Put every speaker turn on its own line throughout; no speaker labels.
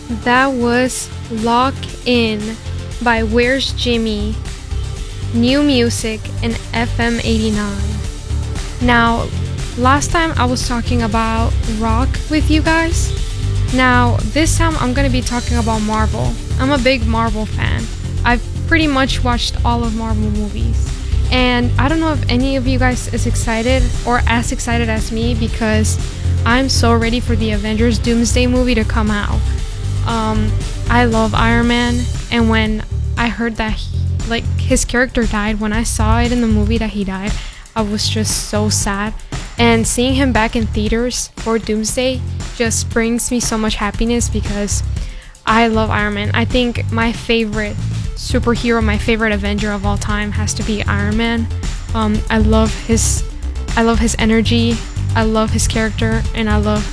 That was Lock In by Where's Jimmy, New Music, and FM 89. Now, last time I was talking about rock with you guys. Now, this time I'm gonna be talking about Marvel. I'm a big Marvel fan. I've pretty much watched all of Marvel movies. And I don't know if any of you guys is excited or as excited as me because I'm so ready for the Avengers Doomsday movie to come out. I love Iron Man, and when I heard that his character died, when I saw it in the movie that he died, I was just so sad. And seeing him back in theaters for Doomsday just brings me so much happiness because I love Iron Man. I think my favorite superhero, my favorite Avenger of all time has to be Iron Man. I love his energy, I love his character, and I love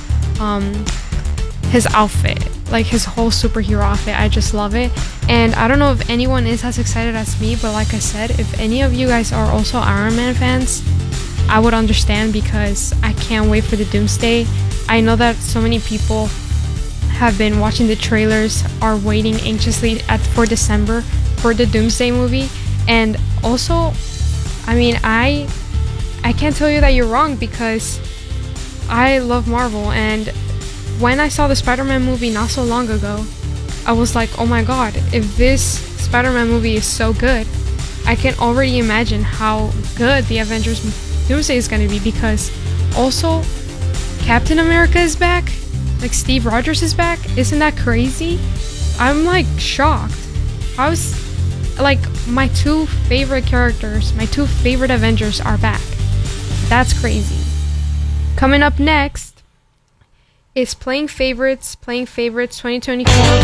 his outfit, like his whole superhero outfit. I just love it. And I don't know if anyone is as excited as me, but like I said, if any of you guys are also Iron Man fans, I would understand because I can't wait for the Doomsday. I know that so many people have been watching the trailers, are waiting anxiously for December for the Doomsday movie. And also, I mean, I can't tell you that you're wrong because I love Marvel, and when I saw the Spider-Man movie not so long ago, I was like, oh my god, if this Spider-Man movie is so good, I can already imagine how good the Avengers Doomsday is going to be, because also Captain America is back, like Steve Rogers is back. Isn't that crazy? I'm like shocked. I was like, my two favorite characters, my two favorite Avengers are back. That's crazy. Coming up next is Playing Favorites 2024